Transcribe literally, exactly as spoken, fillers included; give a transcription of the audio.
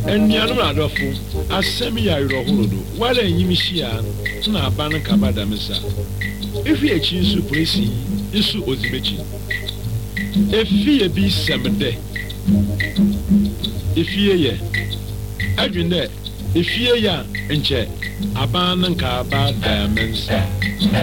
Enuanom adofo asem ya yirohorodo wala enyimihia na aban kabada mesa efi echi nsu polisi nsu ozibechi efi e bi semde efi ye adwinde efi ya nche aban nka ba da mensa